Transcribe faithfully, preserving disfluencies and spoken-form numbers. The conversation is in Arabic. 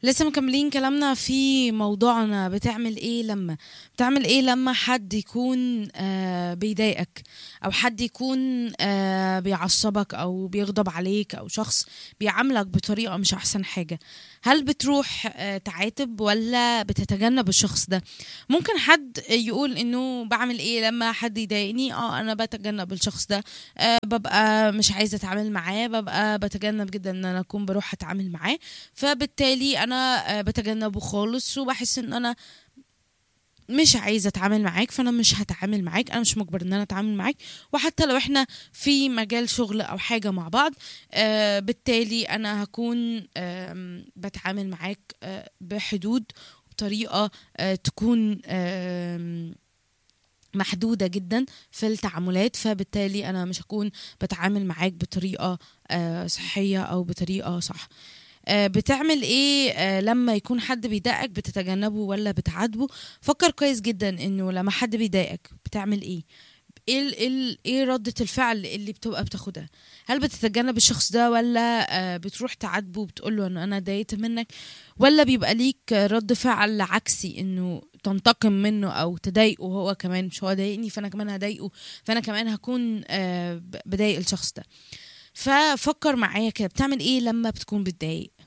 لسه مكملين كلامنا في موضوعنا. بتعمل ايه لما بتعمل ايه لما حد يكون آه بيضايقك، او حد يكون آه بيعصبك او بيغضب عليك، او شخص بيعاملك بطريقة مش احسن حاجة؟ هل بتروح آه تعاتب ولا بتتجنب الشخص ده؟ ممكن حد يقول انه بعمل ايه لما حد يضايقني. اه انا بتجنب الشخص ده، آه ببقى مش عايزة اتعامل معاه، ببقى بتجنب جدا ان انا اكون بروح اتعامل معاه. فبالتالي انا آه، بتجنبه خالص، وبحس ان انا مش عايزه اتعامل معاك، فانا مش هتعامل معاك، انا مش مجبر ان انا اتعامل معاك. وحتى لو احنا في مجال شغل او حاجه مع بعض، آه بالتالي انا هكون آه بتعامل معاك آه بحدود، بطريقه آه تكون آه محدودة جدا في التعاملات. فبالتالي أنا مش هكون بتعامل معاك بطريقة آه، صحية أو بطريقة صح. آه، بتعمل ايه آه، لما يكون حد بيضايقك؟ بتتجنبه ولا بتعاتبه؟ فكر كويس جدا انه لما حد بيضايقك بتعمل ايه. ايه ال- ايه ال- ايه ردة الفعل اللي بتبقى بتاخدها؟ هل بتتجنب الشخص ده، ولا آه، بتروح تعاتبه وبتقول له ان انا ضايقت منك؟ ولا بيبقى ليك رد فعل عكسي، انه تنتقم منه او تضايقه هو كمان؟ مش هو ضايقني فانا كمان هضايقه، فانا كمان هكون آه، ب- بضايق الشخص ده. ففكر معايا كده، بتعمل ايه لما بتكون بتضايق؟